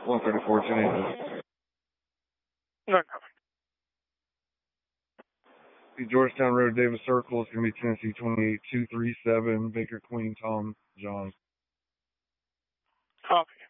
134, 1080. No. The Georgetown Road, Davis Circle is going to be Tennessee 28, 237, Baker, Queen, Tom, John. Copy.